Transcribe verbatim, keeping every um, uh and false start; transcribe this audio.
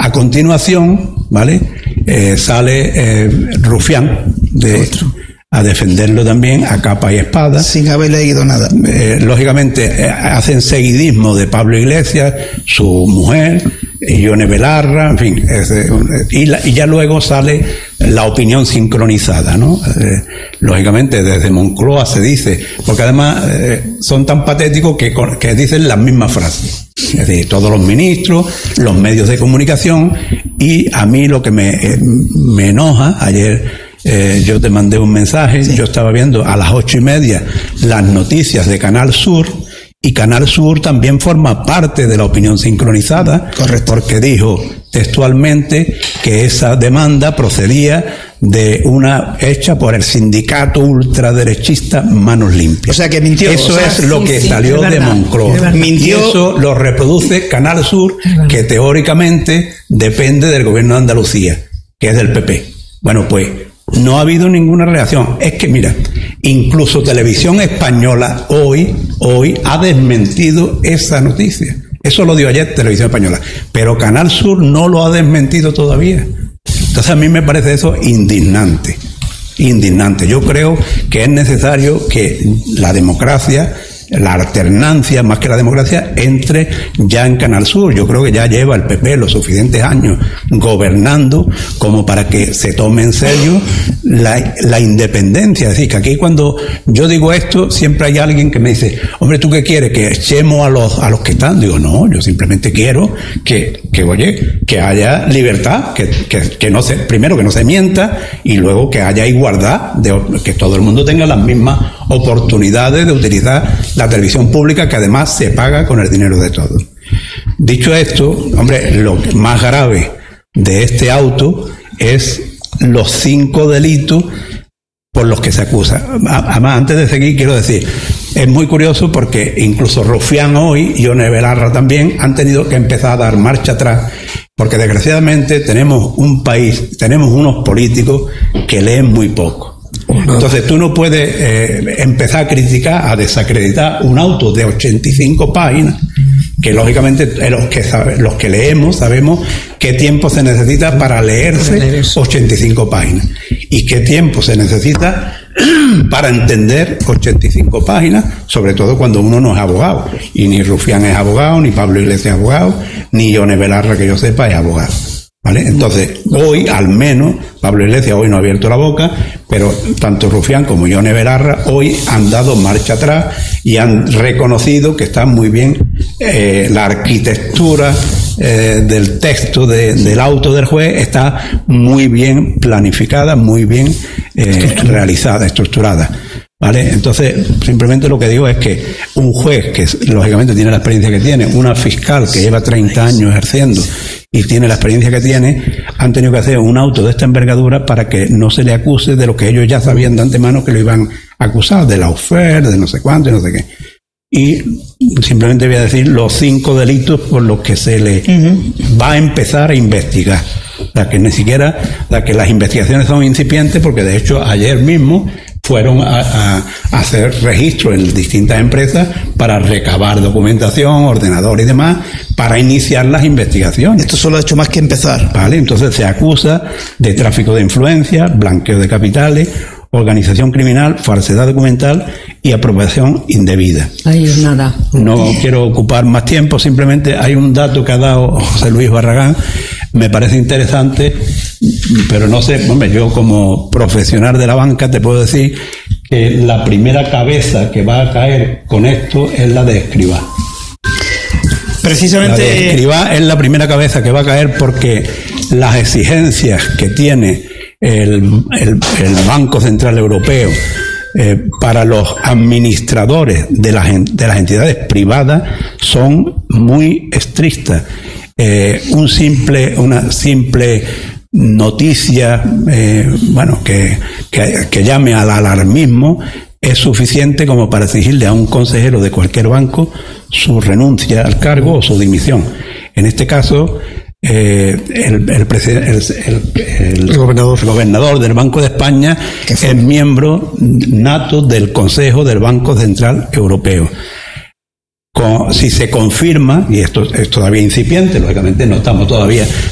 A continuación, ¿vale? Eh, sale eh, Rufián de, a defenderlo también a capa y espada. Sin haber leído nada. Eh, lógicamente eh, hacen seguidismo de Pablo Iglesias, su mujer, Ione Belarra, en fin. Es, eh, y, la, y ya luego sale la opinión sincronizada, ¿no? Eh, lógicamente desde Moncloa se dice, porque además eh, son tan patéticos que, que dicen las mismas frases. Es decir, todos los ministros, los medios de comunicación, y a mí lo que me, eh, me enoja, ayer eh, yo te mandé un mensaje, sí. Yo estaba viendo a las ocho y media las noticias de Canal Sur, y Canal Sur también forma parte de la opinión sincronizada. Correcto. Porque dijo textualmente que esa demanda procedía de una hecha por el sindicato ultraderechista Manos Limpias. O sea que mintió. Eso o sea, es lo sí, que sí, salió es de verdad, Moncloa. Mintió. Y eso lo reproduce Canal Sur, que teóricamente depende del gobierno de Andalucía, que es del P P. Bueno, pues no ha habido ninguna reacción. Es que mira, incluso Televisión Española hoy, hoy ha desmentido esa noticia. Eso lo dio ayer Televisión Española. Pero Canal Sur no lo ha desmentido todavía. Entonces a mí me parece eso indignante. Indignante. Yo creo que es necesario que la democracia, la alternancia más que la democracia, entre ya en Canal Sur. Yo creo que ya lleva el P P los suficientes años gobernando como para que se tome en serio la, la independencia. Es decir, que aquí cuando yo digo esto, siempre hay alguien que me dice, hombre, ¿tú qué quieres? ¿Que echemos a los, a los que están? Digo, no, yo simplemente quiero que, que oye, que haya libertad, que, que, que no se, primero que no se mienta, y luego que haya igualdad, de, que todo el mundo tenga las mismas oportunidades de utilizar la televisión pública, que además se paga con el dinero de todos. Dicho esto, hombre, lo más grave de este auto es los cinco delitos por los que se acusa. Además, antes de seguir, quiero decir, es muy curioso porque incluso Rufián hoy y Ione Belarra también han tenido que empezar a dar marcha atrás, porque desgraciadamente tenemos un país, tenemos unos políticos que leen muy poco. Entonces tú no puedes eh, empezar a criticar, a desacreditar un auto de ochenta y cinco páginas, que lógicamente los que, sabe, los que leemos sabemos qué tiempo se necesita para leerse ochenta y cinco páginas y qué tiempo se necesita para entender ochenta y cinco páginas, sobre todo cuando uno no es abogado, y ni Rufián es abogado, ni Pablo Iglesias es abogado, ni Ione Belarra, que yo sepa, es abogado. ¿Vale? Entonces, hoy, al menos, Pablo Iglesias hoy no ha abierto la boca, pero tanto Rufián como Ione Belarra hoy han dado marcha atrás y han reconocido que está muy bien eh, la arquitectura eh, del texto de, del auto del juez, está muy bien planificada, muy bien eh, realizada, estructurada. ¿Vale? Entonces, simplemente lo que digo es que un juez que lógicamente tiene la experiencia que tiene, una fiscal que lleva treinta años ejerciendo y tiene la experiencia que tiene, han tenido que hacer un auto de esta envergadura para que no se le acuse de lo que ellos ya sabían de antemano que lo iban a acusar, de la oferta, de no sé cuánto y no sé qué. Y simplemente voy a decir los cinco delitos por los que se le uh-huh. va a empezar a investigar. O sea, que ni siquiera, o sea, que las investigaciones son incipientes, porque de hecho ayer mismo fueron a, a, a hacer registro en distintas empresas para recabar documentación, ordenador y demás, para iniciar las investigaciones. Esto solo ha hecho más que empezar. Vale, entonces se acusa de tráfico de influencia, blanqueo de capitales, organización criminal, falsedad documental y apropiación indebida. Ahí es nada. No quiero ocupar más tiempo, simplemente hay un dato que ha dado José Luis Barragán, me parece interesante, pero no sé, hombre, yo como profesional de la banca te puedo decir que la primera cabeza que va a caer con esto es la de Escribá. Precisamente. La de Escribá es la primera cabeza que va a caer, porque las exigencias que tiene el, el, el Banco Central Europeo eh, para los administradores de las, de las entidades privadas son muy estrictas. Eh, un simple, una simple noticia, eh, bueno, que, que, que llame al alarmismo es suficiente como para exigirle a un consejero de cualquier banco su renuncia al cargo o su dimisión. En este caso, eh, el, el, el, el, el, gobernador. el gobernador del Banco de España es miembro nato del Consejo del Banco Central Europeo. Con, si se confirma, y esto es todavía incipiente, lógicamente no estamos todavía